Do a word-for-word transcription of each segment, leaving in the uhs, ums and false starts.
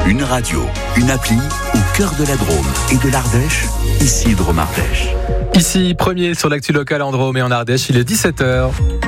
Une radio, une appli au cœur de la Drôme et de l'Ardèche, ici Drôme Ardèche. Ici, premier sur l'actu locale en Drôme et en Ardèche, il est dix-sept heures.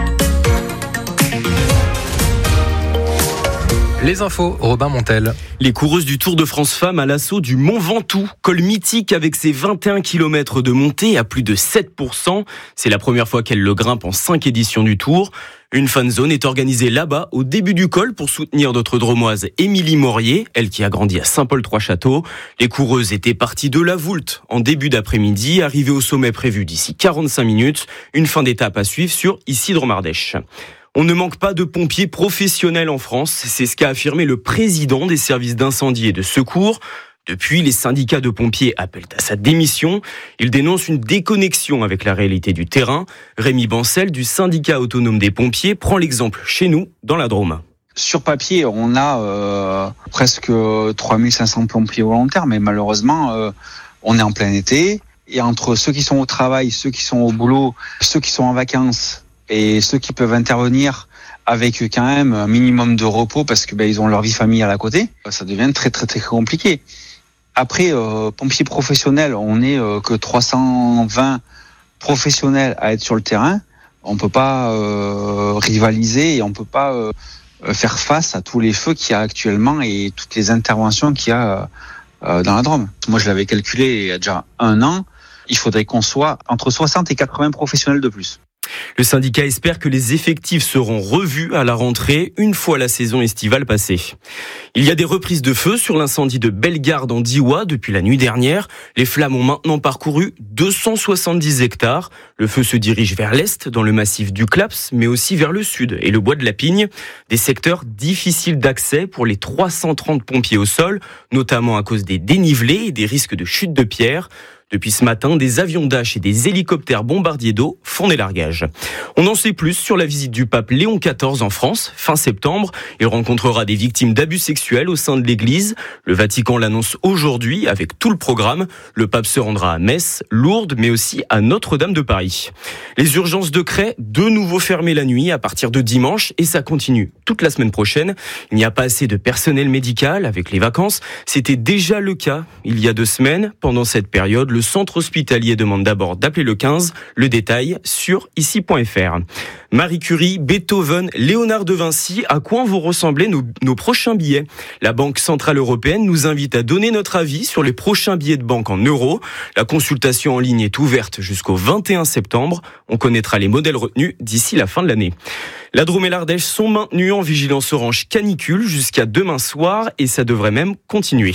Les infos, Robin Montel. Les coureuses du Tour de France Femmes à l'assaut du Mont Ventoux, col mythique avec ses vingt et un kilomètres de montée à plus de sept pour cent. C'est la première fois qu'elles le grimpent en cinq éditions du Tour. Une fan zone est organisée là-bas au début du col pour soutenir notre dromoise Émilie Morier, elle qui a grandi à Saint-Paul-Trois-Châteaux. Les coureuses étaient parties de la Voulte en début d'après-midi, arrivées au sommet prévu d'ici quarante-cinq minutes. Une fin d'étape à suivre sur ici Drôme Ardèche. On ne manque pas de pompiers professionnels en France, c'est ce qu'a affirmé le président des services d'incendie et de secours. Depuis, les syndicats de pompiers appellent à sa démission. Ils dénoncent une déconnexion avec la réalité du terrain. Rémi Bancel, du syndicat autonome des pompiers, prend l'exemple chez nous, dans la Drôme. Sur papier, on a euh, presque trois mille cinq cents pompiers volontaires, mais malheureusement, euh, on est en plein été. Et entre ceux qui sont au travail, ceux qui sont au boulot, ceux qui sont en vacances et ceux qui peuvent intervenir avec quand même un minimum de repos parce que ben ils ont leur vie familiale à côté, ça devient très très très compliqué. Après, euh, pompiers professionnels, on est euh, que trois cent vingt professionnels à être sur le terrain. On peut pas euh, rivaliser et on peut pas euh, faire face à tous les feux qu'il y a actuellement et toutes les interventions qu'il y a euh, dans la Drôme. Moi, je l'avais calculé il y a déjà un an. Il faudrait qu'on soit entre soixante et quatre-vingts professionnels de plus. Le syndicat espère que les effectifs seront revus à la rentrée une fois la saison estivale passée. Il y a des reprises de feu sur l'incendie de Bellegarde en Diois depuis la nuit dernière. Les flammes ont maintenant parcouru deux cent soixante-dix hectares. Le feu se dirige vers l'est, dans le massif du Claps, mais aussi vers le sud et le bois de la Pigne. Des secteurs difficiles d'accès pour les trois cent trente pompiers au sol, notamment à cause des dénivelés et des risques de chute de pierres. Depuis ce matin, des avions Dash et des hélicoptères bombardiers d'eau font des largages. On en sait plus sur la visite du pape Léon quatorze en France, fin septembre. Il rencontrera des victimes d'abus sexuels au sein de l'Église. Le Vatican l'annonce aujourd'hui avec tout le programme. Le pape se rendra à Metz, Lourdes, mais aussi à Notre-Dame de Paris. Les urgences de Cray, de nouveau fermées la nuit à partir de dimanche et ça continue toute la semaine prochaine. Il n'y a pas assez de personnel médical avec les vacances. C'était déjà le cas il y a deux semaines. Pendant cette période, le centre hospitalier demande d'abord d'appeler le quinze. Le détail sur ici point f r. Marie Curie, Beethoven, Léonard de Vinci, à quoi vont ressembler nos, nos prochains billets ? La Banque Centrale Européenne nous invite à donner notre avis sur les prochains billets de banque en euros. La consultation en ligne est ouverte jusqu'au vingt et un septembre. On connaîtra les modèles retenus d'ici la fin de l'année. La Drôme et l'Ardèche sont maintenus en vigilance orange canicule jusqu'à demain soir et ça devrait même continuer.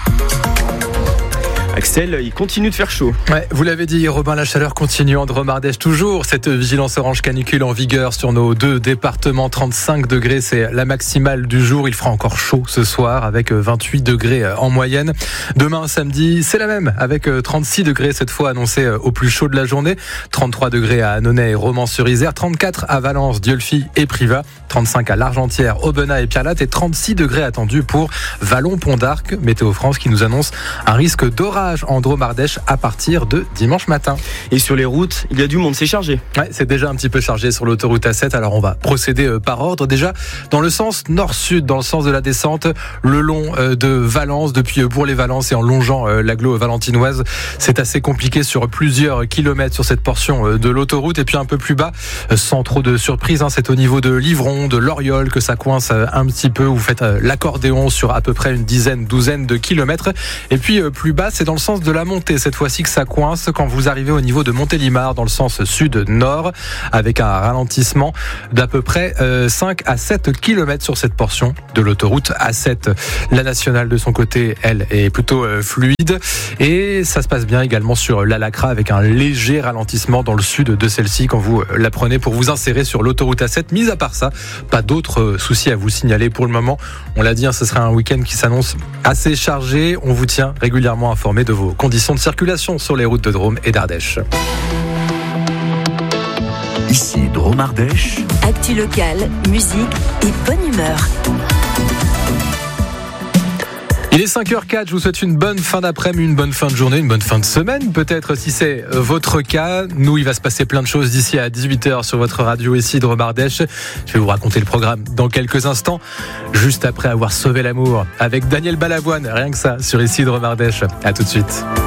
Axel, il continue de faire chaud. Ouais, vous l'avez dit, Robin, la chaleur continue en Drôme Ardèche. Toujours cette vigilance orange canicule en vigueur sur nos deux départements. trente-cinq degrés, c'est la maximale du jour. Il fera encore chaud ce soir avec vingt-huit degrés en moyenne. Demain, samedi, c'est la même avec trente-six degrés cette fois annoncé au plus chaud de la journée. trente-trois degrés à Annonay et Romans-sur-Isère. trente-quatre à Valence, Dieulefit et Privas. trente-cinq à l'Argentière, Aubenas et Pierrelatte. Et trente-six degrés attendus pour Vallon-Pont d'Arc. Météo France qui nous annonce un risque d'orage en Drôme Ardèche à partir de dimanche matin. Et sur les routes, il y a du monde, c'est chargé. Ouais, c'est déjà un petit peu chargé sur l'autoroute A sept. Alors on va procéder par ordre. Déjà dans le sens nord-sud, dans le sens de la descente, le long de Valence, depuis Bourg-les-Valence et en longeant l'agglo valentinoise, c'est assez compliqué sur plusieurs kilomètres sur cette portion de l'autoroute. Et puis un peu plus bas, sans trop de surprise, hein, c'est au niveau de Livron, de Loriol que ça coince un petit peu. Vous faites l'accordéon sur à peu près une dizaine, douzaine de kilomètres. Et puis plus bas, c'est dans le sens de la montée, cette fois-ci que ça coince quand vous arrivez au niveau de Montélimar dans le sens sud-nord avec un ralentissement d'à peu près cinq à sept kilomètres sur cette portion de l'autoroute A sept. La nationale de son côté, elle, est plutôt fluide et ça se passe bien également sur la Lacra avec un léger ralentissement dans le sud de celle-ci quand vous la prenez pour vous insérer sur l'autoroute A sept. Mis à part ça, pas d'autres soucis à vous signaler pour le moment. On l'a dit, hein, ce sera un week-end qui s'annonce assez chargé. On vous tient régulièrement informé de vos conditions de circulation sur les routes de Drôme et d'Ardèche. Ici Drôme Ardèche. Actu locale, musique et bonne humeur. Il est cinq heures quatre, je vous souhaite une bonne fin d'après-midi, une bonne fin de journée, une bonne fin de semaine, peut-être si c'est votre cas. Nous, il va se passer plein de choses d'ici à dix-huit heures sur votre radio Isidre Mardèche. Je vais vous raconter le programme dans quelques instants, juste après avoir sauvé l'amour avec Daniel Balavoine, rien que ça, sur Isidre Mardèche. À tout de suite.